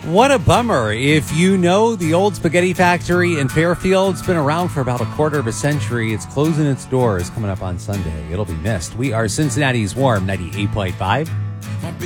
What a bummer. If you know, the old spaghetti factory in Fairfield's been around for about a quarter of a century. It's closing its doors coming up on Sunday. It'll be missed. We are Cincinnati's Warm 98.5.